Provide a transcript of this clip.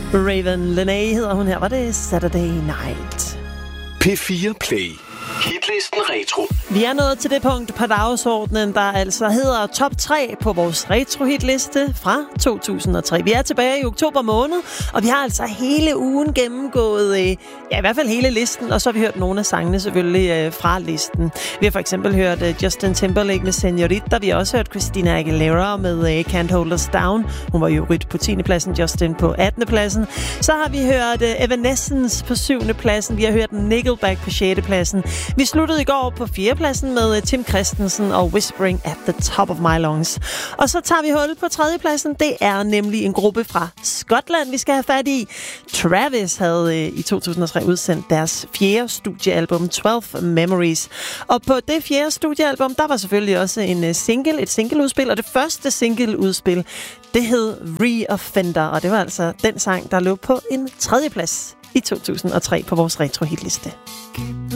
Raven Lenae hedder hun her. Var det Saturday Night? P4 Play. Hitlisten Retro. Vi er nået til det punkt på dagsordenen, der altså hedder top 3 på vores retro-hitliste fra 2003. Vi er tilbage i oktober måned, og vi har altså hele ugen gennemgået, i hvert fald hele listen, og så har vi hørt nogle af sangene selvfølgelig fra listen. Vi har for eksempel hørt Justin Timberlake med Señorita. Vi har også hørt Christina Aguilera med Can't Hold Us Down. Hun var jo rydt på 10. pladsen, Justin på 18. pladsen. Så har vi hørt Evanescence på 7. pladsen. Vi har hørt Nickelback på 6. pladsen. Vi sluttede i går på 4. pladsen med Tim Christensen og Whispering at the Top of My Lungs. Og så tager vi hul på 3. pladsen. Det er nemlig en gruppe fra Skotland, vi skal have fat i. Travis havde i 2003 udsendt deres 4. studiealbum 12 Memories. Og på det 4. studiealbum, der var selvfølgelig også et singleudspil, og det første singleudspil, det hed Reoffender, og det var altså den sang, der lå på en 3. plads i 2003 på vores retro-hitliste.